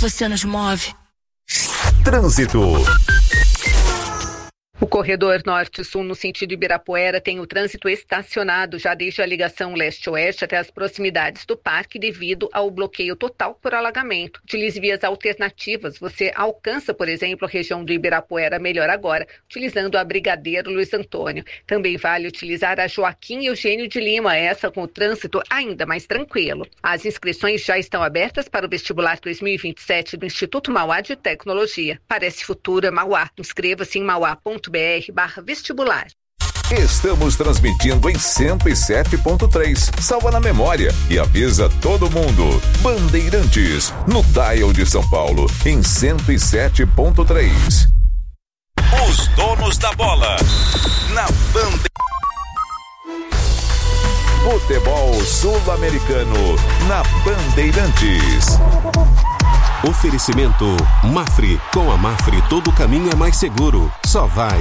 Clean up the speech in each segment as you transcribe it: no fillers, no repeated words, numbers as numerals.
você nos move. Trânsito. O corredor norte-sul no sentido Ibirapuera tem o trânsito estacionado já desde a ligação leste-oeste até as proximidades do parque devido ao bloqueio total por alagamento. Utilize vias alternativas. Você alcança, por exemplo, a região do Ibirapuera melhor agora, utilizando a Brigadeiro Luiz Antônio. Também vale utilizar a Joaquim Eugênio de Lima, essa com o trânsito ainda mais tranquilo. As inscrições já estão abertas para o vestibular 2027 do Instituto Mauá de Tecnologia. Parece Futura Mauá. Inscreva-se em mauá.br/vestibular. Estamos transmitindo em 107.3. Salva na memória e avisa todo mundo. Bandeirantes, no dial de São Paulo, em 107.3. Os donos da bola, na Bandeirantes. Futebol sul-americano, na Bandeirantes. Oferecimento Mafre. Com a Mafre todo caminho é mais seguro. Só vai.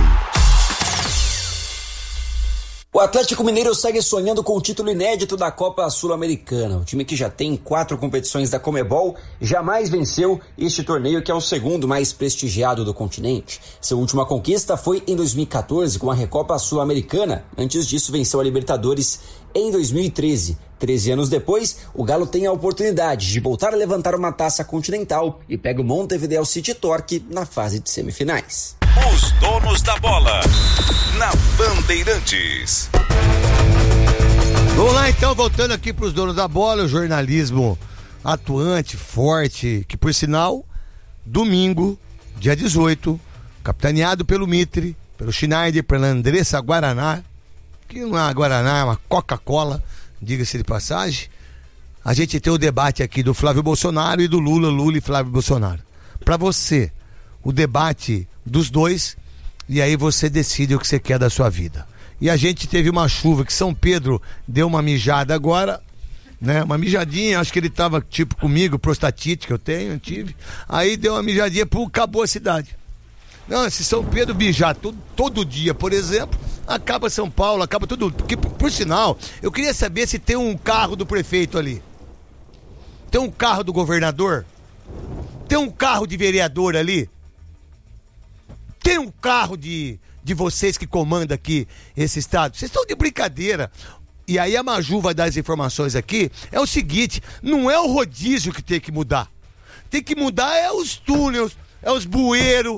O Atlético Mineiro segue sonhando com o título inédito da Copa Sul-Americana. O time que já tem 4 competições da Conmebol jamais venceu este torneio, que é o segundo mais prestigiado do continente. Sua última conquista foi em 2014 com a Recopa Sul-Americana. Antes disso, venceu a Libertadores em 2013. 13 anos depois, o Galo tem a oportunidade de voltar a levantar uma taça continental e pega o Montevideo City Torque na fase de semifinais. Os donos da bola, na Bandeirantes. Vamos lá então, voltando aqui para os donos da bola, o jornalismo atuante, forte, que por sinal, domingo, dia 18, capitaneado pelo Mitre, pelo Schneider, pela Andressa Guaraná, que não é uma Guaraná, é uma Coca-Cola, diga-se de passagem. A gente tem o debate aqui do Flávio Bolsonaro e do Lula e Flávio Bolsonaro. Para você, o debate dos dois, e aí você decide o que você quer da sua vida. E a gente teve uma chuva que São Pedro deu uma mijada agora, né? Uma mijadinha, acho que ele tava tipo comigo, prostatite que eu tive. Aí deu uma mijadinha, acabou a cidade. Não, se São Pedro mijar todo dia, por exemplo, acaba São Paulo, acaba tudo. Porque, por sinal, eu queria saber se tem um carro do prefeito ali. Tem um carro do governador? Tem um carro de vereador ali? Tem um carro de vocês que comandam aqui esse estado? Vocês estão de brincadeira. E aí a Maju vai dar as informações aqui. É o seguinte, não é o rodízio que tem que mudar. Tem que mudar é os túneis, é os bueiros.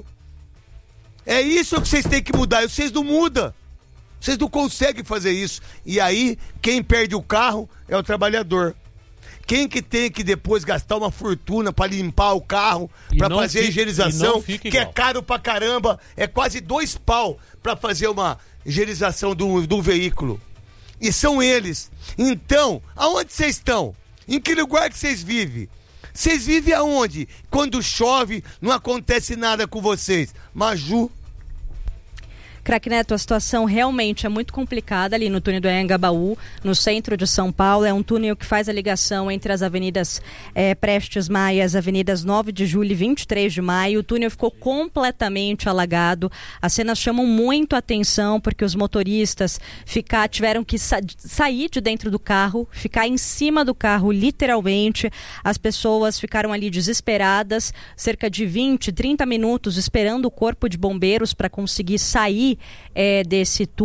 É isso que vocês têm que mudar. E vocês não mudam. Vocês não conseguem fazer isso. E aí, quem perde o carro é o trabalhador. Quem que tem que depois gastar uma fortuna para limpar o carro, para fazer a higienização, que é caro pra caramba, é quase 2 pau para fazer uma higienização do veículo. E são eles. Então, aonde vocês estão? Em que lugar que vocês vivem? Vocês vivem aonde? Quando chove, não acontece nada com vocês. Maju. Craque Neto, a situação realmente é muito complicada ali no túnel do Anhangabaú, no centro de São Paulo. É um túnel que faz a ligação entre as avenidas Prestes Maia, as avenidas 9 de julho e 23 de maio. O túnel ficou completamente alagado. As cenas chamam muito a atenção porque os motoristas tiveram que sair de dentro do carro, ficar em cima do carro, literalmente. As pessoas ficaram ali desesperadas, cerca de 20, 30 minutos esperando o corpo de bombeiros para conseguir sair desse túnel.